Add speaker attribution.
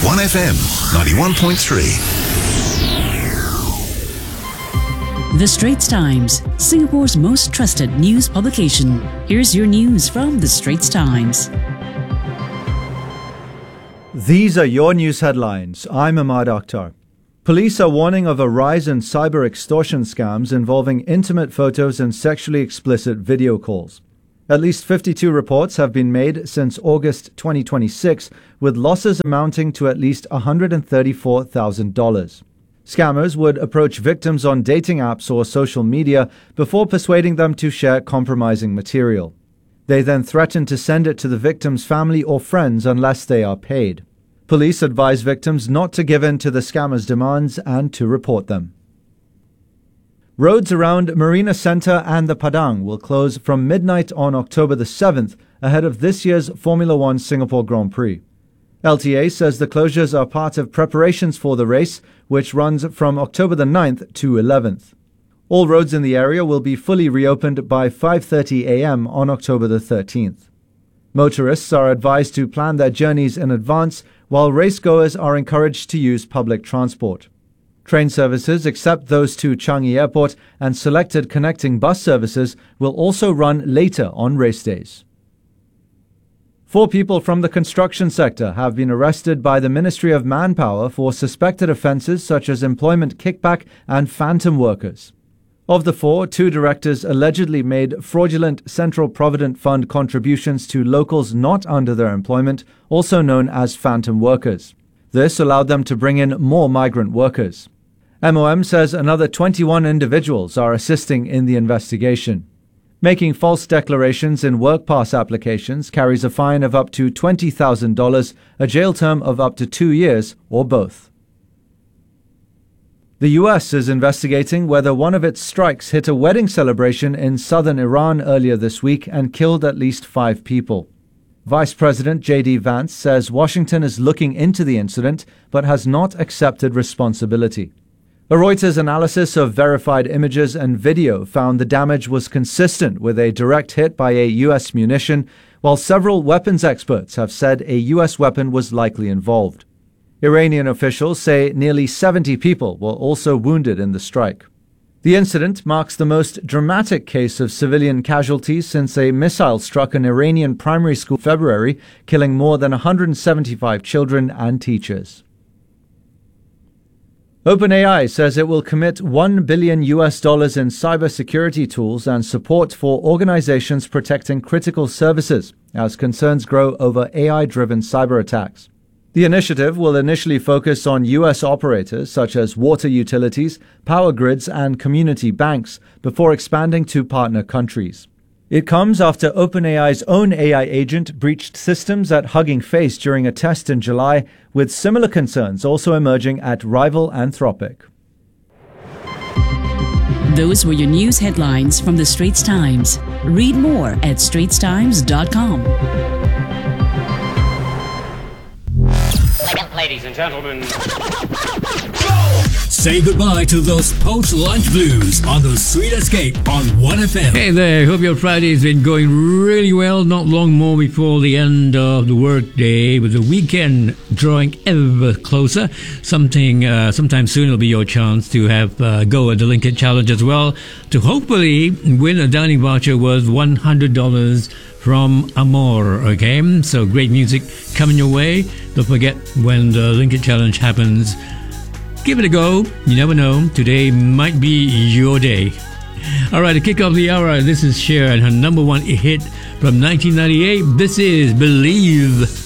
Speaker 1: 1FM 91.3.
Speaker 2: The Straits Times, Singapore's most trusted news publication. Here's your news from The Straits Times.
Speaker 3: These are your news headlines. I'm Ahmad Akhtar. Police are warning of a rise in cyber extortion scams involving intimate photos and sexually explicit video calls. At least 52 reports have been made since August 2026, with losses amounting to at least $134,000. Scammers would approach victims on dating apps or social media before persuading them to share compromising material. They then threaten to send it to the victim's family or friends unless they are paid. Police advise victims not to give in to the scammers' demands and to report them. Roads around Marina Centre and the Padang will close from midnight on October the 7th ahead of this year's Formula One Singapore Grand Prix. LTA says the closures are part of preparations for the race, which runs from October the 9th to 11th. All roads in the area will be fully reopened by 5:30 a.m. on October the 13th. Motorists are advised to plan their journeys in advance, while racegoers are encouraged to use public transport. Train services, except those to Changi Airport, and selected connecting bus services will also run later on race days. 4 people from the construction sector have been arrested by the Ministry of Manpower for suspected offences such as employment kickback and phantom workers. Of the 4, 2 directors allegedly made fraudulent Central Provident Fund contributions to locals not under their employment, also known as phantom workers. This allowed them to bring in more migrant workers. MOM says another 21 individuals are assisting in the investigation. Making false declarations in work pass applications carries a fine of up to $20,000, a jail term of up to 2 years, or both. The U.S. is investigating whether one of its strikes hit a wedding celebration in southern Iran earlier this week and killed at least 5 people. Vice President J.D. Vance says Washington is looking into the incident but has not accepted responsibility. A Reuters analysis of verified images and video found the damage was consistent with a direct hit by a U.S. munition, while several weapons experts have said a U.S. weapon was likely involved. Iranian officials say nearly 70 people were also wounded in the strike. The incident marks the most dramatic case of civilian casualties since a missile struck an Iranian primary school in February, killing more than 175 children and teachers. OpenAI says it will commit $1 billion in cybersecurity tools and support for organizations protecting critical services as concerns grow over AI-driven cyber attacks. The initiative will initially focus on U.S. operators such as water utilities, power grids, and community banks before expanding to partner countries. It comes after OpenAI's own AI agent breached systems at Hugging Face during a test in July, with similar concerns also emerging at rival Anthropic.
Speaker 2: Those were your news headlines from The Straits Times. Read more at straitstimes.com.
Speaker 4: Ladies and gentlemen,
Speaker 5: say goodbye to those post-lunch blues on the Sweet Escape on 1FM.
Speaker 6: Hey there, hope your Friday's been going really well. Not long more before the end of the work day, with the weekend drawing ever closer. Sometime soon it'll be your chance to have go at the Linkit Challenge as well, to hopefully win a dining voucher worth $100 from Amor. Okay, so great music coming your way. Don't forget, when the Linkit Challenge happens, give it a go. You never know. Today might be your day. All right, to kick off the hour, this is Cher and her number 1 hit from 1998. This is Believe.